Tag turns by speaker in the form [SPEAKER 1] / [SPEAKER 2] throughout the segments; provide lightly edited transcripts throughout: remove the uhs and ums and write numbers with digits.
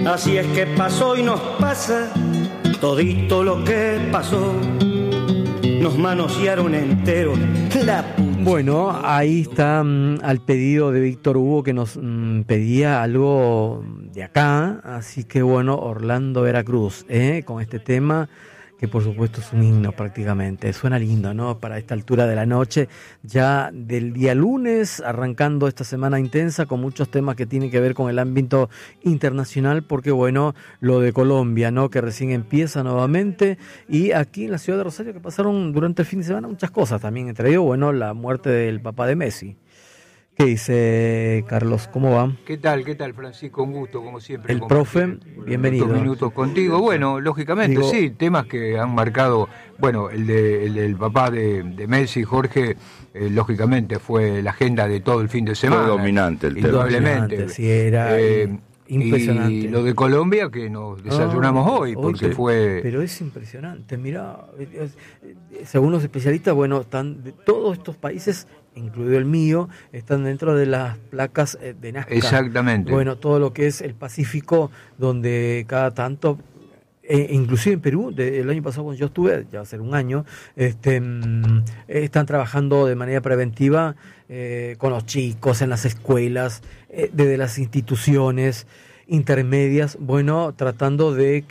[SPEAKER 1] Así es que pasó y nos pasa todito lo que pasó. Nos manosearon entero la...
[SPEAKER 2] Bueno, ahí está al pedido de Víctor Hugo, que nos pedía algo de acá, así que bueno, Orlando Veracruz, con este tema, que por supuesto es un himno prácticamente, suena lindo, ¿no? Para esta altura de la noche, ya del día lunes, arrancando esta semana intensa con muchos temas que tienen que ver con el ámbito internacional, porque bueno, lo de Colombia, ¿no? Que recién empieza nuevamente, y aquí en la ciudad de Rosario que pasaron durante el fin de semana muchas cosas también, entre ellos, bueno, la muerte del papá de Messi. ¿Qué dice Carlos? ¿Cómo va?
[SPEAKER 3] ¿Qué tal, Francisco? Un gusto, como siempre.
[SPEAKER 2] El profe, bienvenido.
[SPEAKER 3] 2 minutos contigo. Bueno, lógicamente, sí, temas que han marcado, bueno, el del papá de Messi, Jorge, lógicamente fue la agenda de todo el fin de semana.
[SPEAKER 4] Fue dominante el tema.
[SPEAKER 3] Indudablemente.
[SPEAKER 2] Sí, era impresionante.
[SPEAKER 3] Y lo de Colombia, que nos desayunamos hoy, porque fue...
[SPEAKER 2] Pero es impresionante, mirá, según los especialistas, bueno, están de todos estos países, incluido el mío, están dentro de las placas de Nazca.
[SPEAKER 3] Exactamente.
[SPEAKER 2] Bueno, todo lo que es el Pacífico, donde cada tanto, inclusive en Perú, el año pasado cuando yo estuve, ya va a ser un año, están trabajando de manera preventiva con los chicos en las escuelas, desde las instituciones intermedias, bueno, tratando de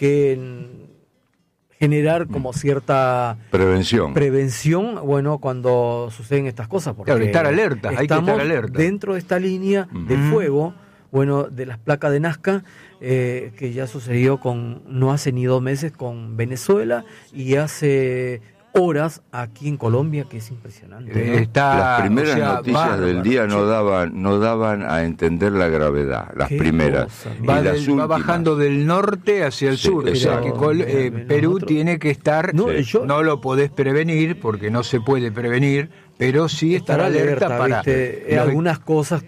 [SPEAKER 2] generar como cierta prevención, bueno, cuando suceden estas cosas, porque
[SPEAKER 3] claro, estar alerta, hay que estar alerta.
[SPEAKER 2] Dentro de esta línea de fuego, bueno, de las placas de Nazca, que ya sucedió no hace ni 2 meses con Venezuela, y hace horas aquí en Colombia, que es impresionante, ¿no?
[SPEAKER 4] Las primeras noticias del día no daban a entender la gravedad, las primeras.
[SPEAKER 3] Va bajando del norte hacia el sur, que Perú tiene que estar, no lo podés prevenir, porque no se puede prevenir, pero sí estar alerta para
[SPEAKER 2] algunas cosas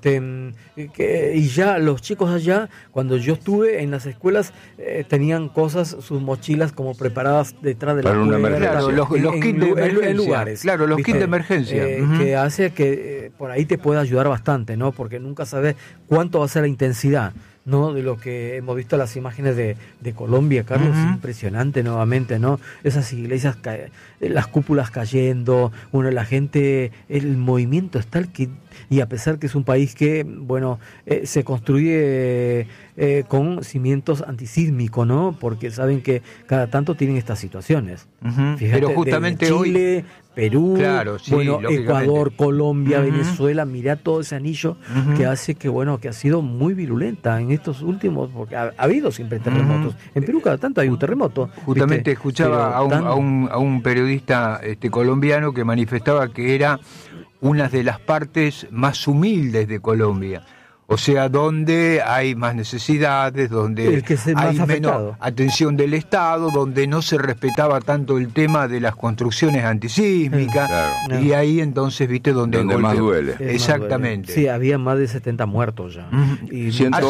[SPEAKER 2] y ya los chicos allá, cuando yo estuve en las escuelas, tenían cosas, sus mochilas como preparadas detrás de la puerta,
[SPEAKER 3] claro, los kits de emergencia,
[SPEAKER 2] en lugares,
[SPEAKER 3] claro, los kits de emergencia,
[SPEAKER 2] que hace que por ahí te pueda ayudar bastante, ¿no? Porque nunca sabes cuánto va a ser la intensidad, ¿no? De lo que hemos visto las imágenes de Colombia, Carlos, impresionante nuevamente, ¿no? Esas iglesias, las cúpulas cayendo, bueno, la gente, el movimiento es tal que, y a pesar que es un país que, bueno, se construye con cimientos antisísmicos, ¿no? Porque saben que cada tanto tienen estas situaciones. Fíjate,
[SPEAKER 3] pero justamente
[SPEAKER 2] Chile,
[SPEAKER 3] hoy...
[SPEAKER 2] Perú,
[SPEAKER 3] claro, sí,
[SPEAKER 2] bueno, Ecuador, Colombia, Venezuela, mirá todo ese anillo que hace que, bueno, que ha sido muy virulenta en estos últimos, porque ha habido siempre terremotos. En Perú cada tanto hay un terremoto.
[SPEAKER 3] Justamente escuchaba a un periodista colombiano que manifestaba que era una de las partes más humildes de Colombia. O sea, donde hay más necesidades, donde hay menos atención del Estado, donde no se respetaba tanto el tema de las construcciones antisísmicas, y ahí entonces, viste, donde
[SPEAKER 4] más duele.
[SPEAKER 3] Exactamente.
[SPEAKER 2] Sí, había más de 70 muertos ya.
[SPEAKER 4] Y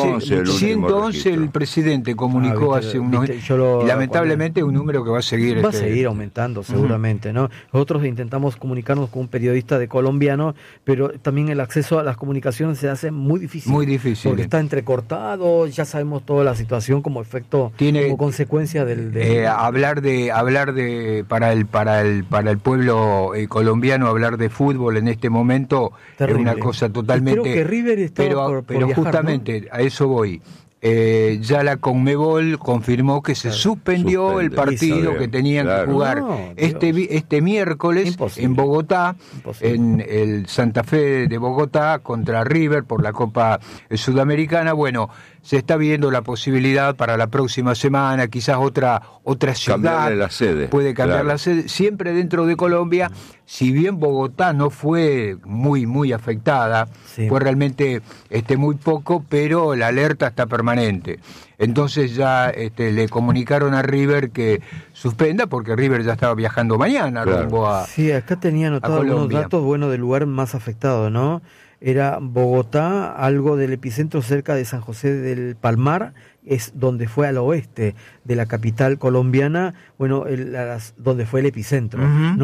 [SPEAKER 4] 111
[SPEAKER 3] el presidente comunicó hace unos... y lamentablemente un número que va a seguir...
[SPEAKER 2] Va a seguir aumentando seguramente, ¿no? Nosotros intentamos comunicarnos con un periodista colombiano, pero también el acceso a las comunicaciones se hace muy difícil.
[SPEAKER 3] Muy difícil.
[SPEAKER 2] Porque está entrecortado, ya sabemos toda la situación como efecto, como consecuencia del
[SPEAKER 3] hablar de para el pueblo colombiano, hablar de fútbol en este momento terrible. Es una cosa totalmente...
[SPEAKER 2] Creo que River está por
[SPEAKER 3] viajar, justamente, ¿no? A eso voy. Ya la Conmebol confirmó que se suspendió el partido que tenían que jugar este miércoles en Bogotá, en el Santa Fe de Bogotá contra River por la Copa Sudamericana. Bueno, se está viendo la posibilidad para la próxima semana, quizás otra ciudad
[SPEAKER 4] la sede.
[SPEAKER 3] Puede cambiar la sede, siempre dentro de Colombia. Si bien Bogotá no fue muy afectada, fue realmente muy poco, pero la alerta está permanente. Entonces ya le comunicaron a River que suspenda, porque River ya estaba viajando mañana rumbo a...
[SPEAKER 2] Sí, acá tenía anotado algunos datos, bueno, del lugar más afectado, ¿no? Era Bogotá, algo del epicentro cerca de San José del Palmar, es donde fue al oeste de la capital colombiana, bueno, donde fue el epicentro.